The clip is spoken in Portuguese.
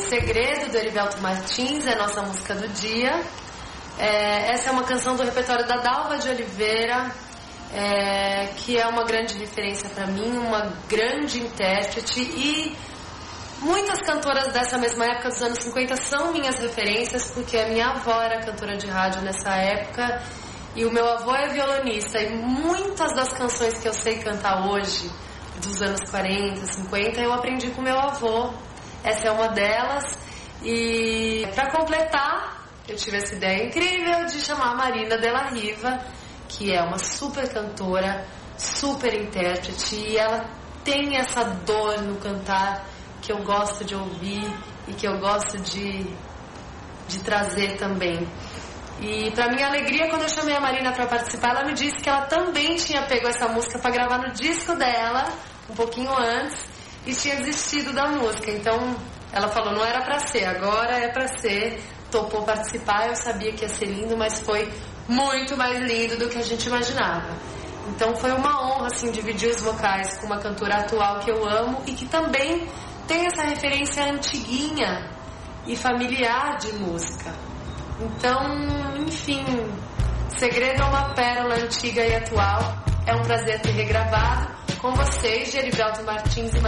Segredo, do Erivelto Martins, é a nossa música do dia. Essa é uma canção do repertório da Dalva de Oliveira, que é uma grande referência para mim, uma grande intérprete, e muitas cantoras dessa mesma época, dos anos 50, são minhas referências, porque a minha avó era cantora de rádio nessa época e o meu avô é violonista, e muitas das canções que eu sei cantar hoje, dos anos 40, 50, eu aprendi com meu avô. Essa é uma delas. E para completar, eu tive essa ideia incrível de chamar a Marina Della Riva, que é uma super cantora, super intérprete, e ela tem essa dor no cantar que eu gosto de ouvir e que eu gosto de trazer também. E para minha alegria, quando eu chamei a Marina para participar, ela me disse que ela também tinha pego essa música para gravar no disco dela, um pouquinho antes, e tinha desistido da música. Então ela falou, não era para ser, agora é para ser. Topou participar, eu sabia que ia ser lindo, mas foi muito mais lindo do que a gente imaginava. Então foi uma honra, assim, dividir os vocais com uma cantora atual que eu amo e que também tem essa referência antiguinha e familiar de música. Então, enfim, Segredo é uma pérola antiga e atual. É um prazer ter regravado com vocês, Erivelto Martins e